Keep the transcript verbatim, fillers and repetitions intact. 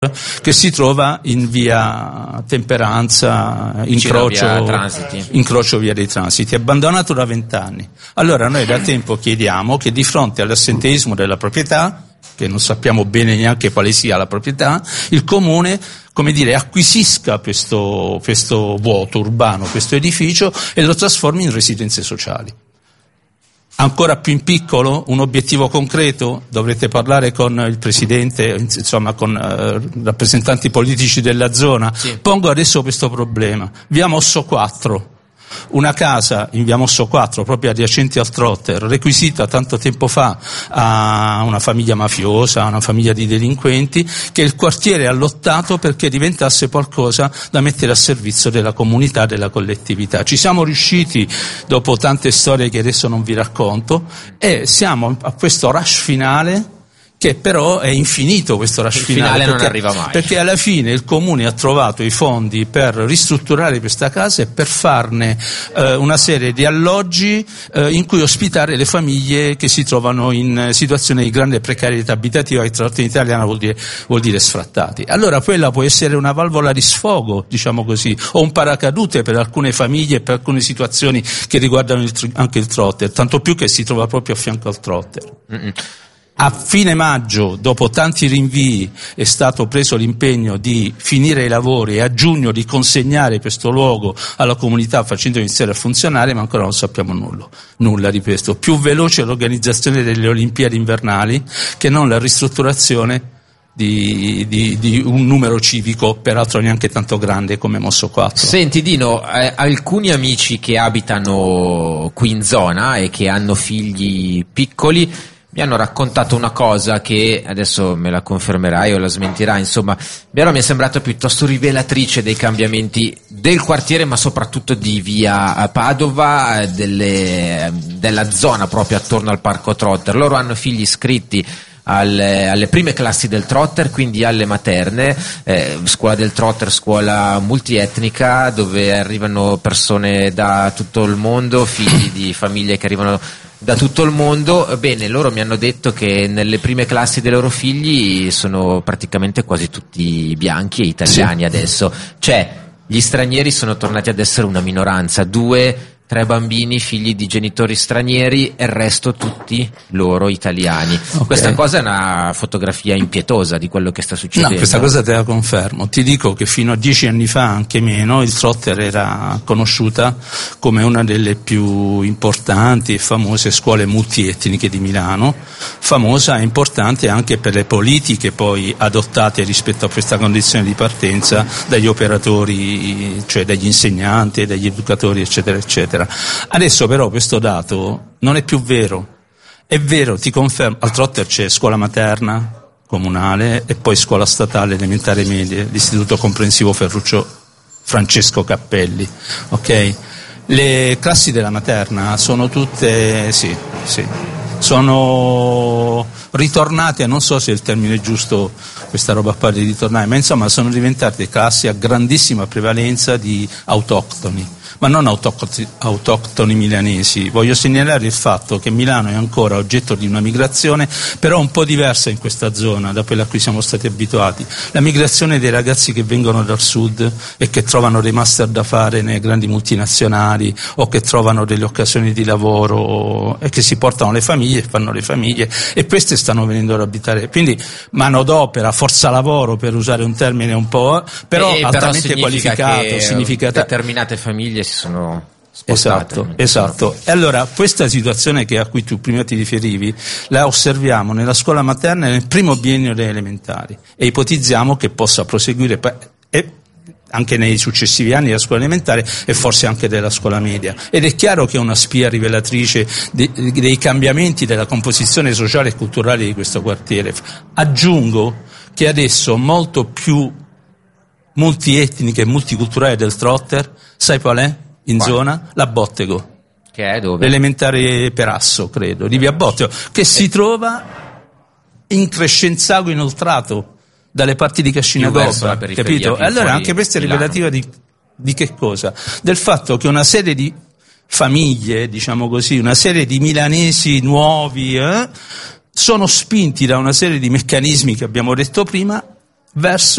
che si trova in via Temperanza, incrocio via Transiti. incrocio via dei Transiti, abbandonato da vent'anni. Allora noi da tempo chiediamo che di fronte all'assenteismo della proprietà, che non sappiamo bene neanche quale sia la proprietà, il comune, come dire, acquisisca questo, questo vuoto urbano, questo edificio, e lo trasformi in residenze sociali. Ancora più in piccolo, un obiettivo concreto, dovrete parlare con il presidente, insomma con eh, rappresentanti politici della zona. Sì. Pongo adesso questo problema. Via Mosso quattro, una casa in via Mosso quattro, proprio adiacente al Trotter, requisita tanto tempo fa a una famiglia mafiosa, a una famiglia di delinquenti, che il quartiere ha lottato perché diventasse qualcosa da mettere a servizio della comunità, della collettività. Ci siamo riusciti dopo tante storie che adesso non vi racconto, e siamo a questo rush finale, che però è infinito questo rush il finale, finale perché, non arriva mai, perché alla fine il comune ha trovato i fondi per ristrutturare questa casa e per farne eh, una serie di alloggi eh, in cui ospitare le famiglie che si trovano in situazioni di grande precarietà abitativa, che tradotta in italiano vuol dire, vuol dire sfrattati. Allora quella può essere una valvola di sfogo, diciamo così, o un paracadute per alcune famiglie e per alcune situazioni che riguardano il, anche il Trotter, tanto più che si trova proprio a fianco al Trotter. Mm-mm. A fine maggio, dopo tanti rinvii, è stato preso l'impegno di finire i lavori e a giugno di consegnare questo luogo alla comunità, facendo iniziare a funzionare, ma ancora non sappiamo nulla, nulla di questo. Più veloce l'organizzazione delle Olimpiadi invernali che non la ristrutturazione di, di, di un numero civico, peraltro neanche tanto grande come Mosso quattro. Senti Dino, eh, alcuni amici che abitano qui in zona e che hanno figli piccoli mi hanno raccontato una cosa che adesso me la confermerai o la smentirai, insomma, però mi è sembrata piuttosto rivelatrice dei cambiamenti del quartiere, ma soprattutto di via Padova, delle, della zona proprio attorno al Parco Trotter. Loro hanno figli iscritti alle, alle prime classi del Trotter, quindi alle materne, eh, scuola del Trotter, scuola multietnica, dove arrivano persone da tutto il mondo, figli di famiglie che arrivano da tutto il mondo. Bene, loro mi hanno detto che nelle prime classi dei loro figli sono praticamente quasi tutti bianchi e italiani. Sì. Adesso, cioè, gli stranieri sono tornati ad essere una minoranza, due, tre bambini figli di genitori stranieri e il resto tutti loro italiani. Okay. Questa cosa è una fotografia impietosa di quello che sta succedendo. No, questa cosa te la confermo. Ti dico che fino a dieci anni fa, anche meno, il Trotter era conosciuta come una delle più importanti e famose scuole multietniche di Milano, famosa e importante anche per le politiche poi adottate rispetto a questa condizione di partenza dagli operatori, cioè dagli insegnanti, dagli educatori, eccetera, eccetera. Adesso però questo dato non è più vero. È vero, ti confermo, al Trotter c'è scuola materna comunale e poi scuola statale elementare media, l'istituto comprensivo Ferruccio Francesco Cappelli, ok? Le classi della materna sono tutte, sì, sì, sono ritornate, non so se è il termine giusto questa roba qua di ritornare, ma insomma sono diventate classi a grandissima prevalenza di autoctoni, ma non autoctoni, autoctoni milanesi. Voglio segnalare il fatto che Milano è ancora oggetto di una migrazione, però un po' diversa in questa zona da quella a cui siamo stati abituati. La migrazione dei ragazzi che vengono dal sud e che trovano dei master da fare nelle grandi multinazionali o che trovano delle occasioni di lavoro e che si portano le famiglie, fanno le famiglie, e queste stanno venendo ad abitare. Quindi manodopera, forza lavoro, per usare un termine un po', però e altamente però qualificato, significato. Determinate famiglie si sono spostate. Esatto, esatto. E allora questa situazione che a cui tu prima ti riferivi la osserviamo nella scuola materna nel primo biennio delle elementari e ipotizziamo che possa proseguire e anche nei successivi anni della scuola elementare e forse anche della scuola media. Ed è chiaro che è una spia rivelatrice dei, dei cambiamenti della composizione sociale e culturale di questo quartiere. Aggiungo che adesso molto più multietniche e multiculturale del Trotter, sai qual è? In Quale? Zona? La Bottego. Che è dove? L'elementare Perasso, credo, di via Bottego, che eh. si trova in Crescenzago inoltrato dalle parti di Cascinagobba, capito? Allora anche questa è rivelativa di, di che cosa? Del fatto che una serie di famiglie, diciamo così, una serie di milanesi nuovi, eh, sono spinti da una serie di meccanismi che abbiamo detto prima verso